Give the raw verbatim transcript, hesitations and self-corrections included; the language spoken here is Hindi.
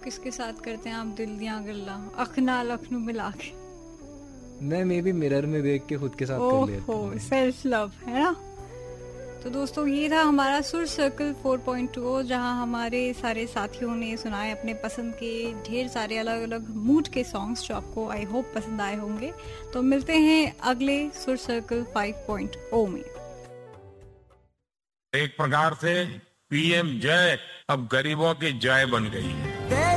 किसके साथ करते हैं आप दिल दियां गल्ला अख नाल अख नू मिला के? मैं मे बी मिरर में देख के खुद के साथ कर लेता हूँ। सेल्फ लव है ना। तो दोस्तों ये था हमारा सुर सर्कल फोर पॉइंट टू, जहां हमारे सारे साथियों ने सुनाए अपने पसंद के ढेर सारे अलग अलग मूड के सॉन्ग्स जो आपको आई होप पसंद आए होंगे। तो मिलते हैं अगले सुर सर्कल फाइव पॉइंट ओ में। एक प्रकार से पीएम जय अब गरीबों की जय बन गई है।